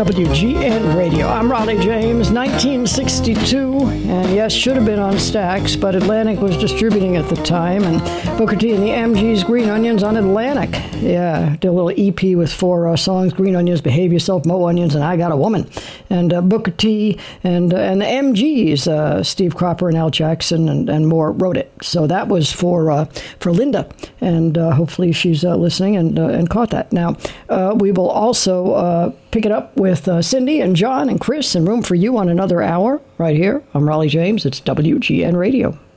WGN Radio. I'm Raleigh James, 1962, and yes, should have been on Stax, but Atlantic was distributing at the time, and Booker T and the MGs, Green Onions on Atlantic. Yeah, did a little EP with 4 songs, Green Onions, Behave Yourself, Mo Onions, and I Got a Woman. And Booker T and the MGs, Steve Cropper and Al Jackson and more wrote it. So that was for Linda, and hopefully she's listening and caught that. Now, we will also pick it up with Cindy and John and Chris and Room for You on another hour right here. I'm Raleigh James. It's WGN Radio.